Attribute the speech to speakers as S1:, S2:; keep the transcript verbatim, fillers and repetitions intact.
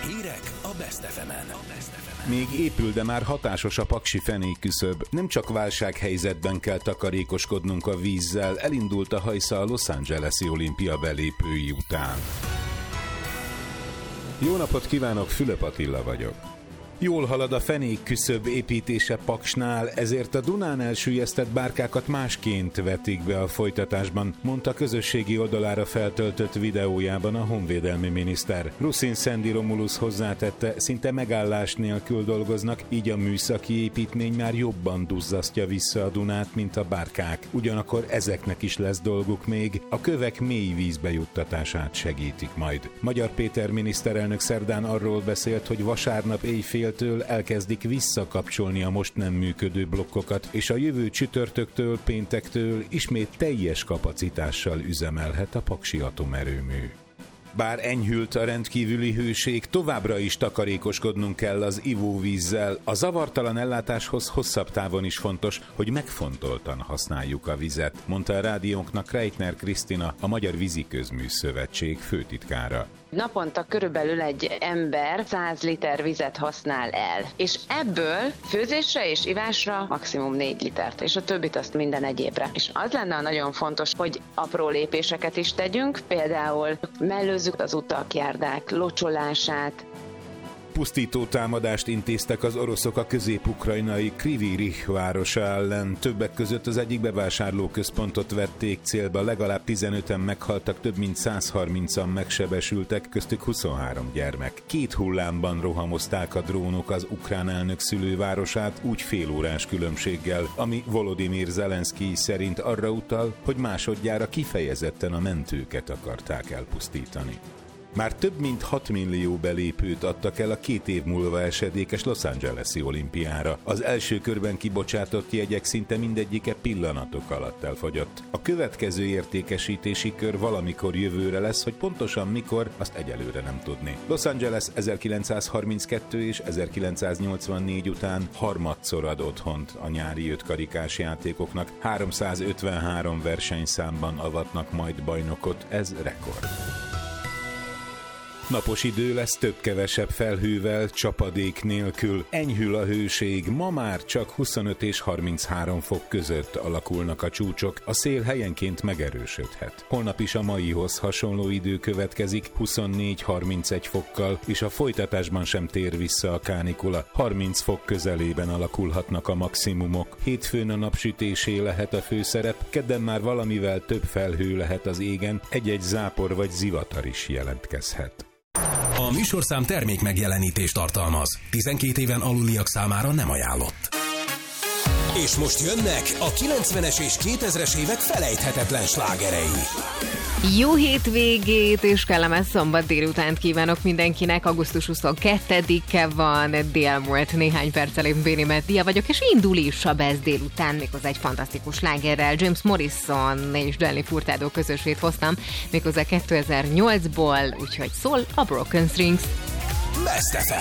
S1: Hírek a Best ef emen.
S2: Még épül, de már hatásos a paksi fenékküszöb. Nem csak válsághelyzetben kell takarékoskodnunk a vízzel, elindult a hajsza a Los Angeles-i olimpia belépői után. Jó napot kívánok, Fülöp Attila vagyok. Jól halad a fenékküszöb építése Paksnál, ezért a Dunán elsüllyesztett bárkákat másként vetik be a folytatásban, mondta közösségi oldalára feltöltött videójában a honvédelmi miniszter. Ruszin Szendi Romulus hozzátette, szinte megállás nélkül dolgoznak, így a műszaki építmény már jobban duzzasztja vissza a Dunát, mint a bárkák. Ugyanakkor ezeknek is lesz dolguk még, a kövek mély vízbe juttatását segítik majd. Magyar Péter miniszterelnök szerdán arról beszélt, hogy vasárnap éjfél elkezdik visszakapcsolni a most nem működő blokkokat, és a jövő csütörtöktől, péntektől ismét teljes kapacitással üzemelhet a paksi atomerőmű. Bár enyhült a rendkívüli hőség, továbbra is takarékoskodnunk kell az ivóvízzel. A zavartalan ellátáshoz hosszabb távon is fontos, hogy megfontoltan használjuk a vizet, mondta a rádiónknak Reitner Krisztina, a Magyar Víziközmű Szövetség főtitkára.
S3: Naponta körülbelül egy ember száz liter vizet használ el, és ebből főzésre és ivásra maximum négy litert, és a többit azt minden egyébre. És az lenne nagyon fontos, hogy apró lépéseket is tegyünk, például mellőzzük az utak, járdák locsolását.
S2: Pusztító támadást intéztek az oroszok a közép-ukrajnai Kryvyi Rih városa ellen. Többek között az egyik bevásárlóközpontot vették célba, legalább tizenöten meghaltak, több mint száz harmincan megsebesültek, köztük huszonhárom gyermek. Két hullámban rohamozták a drónok az ukrán elnök szülővárosát, úgy félórás különbséggel, ami Volodymyr Zelenszkij szerint arra utal, hogy másodjára kifejezetten a mentőket akarták elpusztítani. Már több mint hat millió belépőt adtak el a két év múlva esedékes Los Angeles-i olimpiára. Az első körben kibocsátott jegyek szinte mindegyike pillanatok alatt elfogyott. A következő értékesítési kör valamikor jövőre lesz, hogy pontosan mikor, azt egyelőre nem tudni. Los Angeles ezerkilencszázharminckettő és ezerkilencszáznyolcvannégy után harmadszor ad otthont a nyári ötkarikás játékoknak. háromszázötvenhárom versenyszámban avatnak majd bajnokot, ez rekord. Napos idő lesz több-kevesebb felhővel, csapadék nélkül. Enyhül a hőség, ma már csak huszonöt és harminchárom fok között alakulnak a csúcsok, a szél helyenként megerősödhet. Holnap is a maihoz hasonló idő következik, huszonnégy-harmincegy fokkal, és a folytatásban sem tér vissza a kánikula. harminc fok közelében alakulhatnak a maximumok. Hétfőn a napsütésé lehet a főszerep, kedden már valamivel több felhő lehet az égen, egy-egy zápor vagy zivatar is jelentkezhet.
S1: A műsorszám termék megjelenítést tartalmaz. tizenkét éven aluliak számára nem ajánlott. És most jönnek a kilencvenes és kétezres évek felejthetetlen slágerei.
S4: Jó hétvégét és kellemes szombat délutánt kívánok mindenkinek. augusztus huszonkettedike van, dél múlt néhány perccel, én Béni Meddia vagyok, és indul is a Best délután, méghozzá egy fantasztikus slágerrel. James Morrison és Danny Furtado közösét hoztam, méghozzá kétezer-nyolcból, úgyhogy szól a Broken Strings.
S1: Best ef em.